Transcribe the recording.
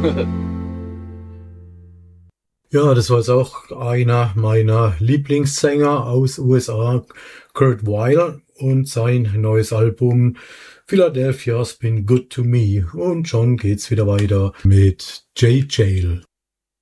Ja, das war jetzt auch einer meiner Lieblingssänger aus USA, Kurt Weill, und sein neues Album Philadelphia's Been Good to Me. Und schon geht's wieder weiter mit Jay Jail.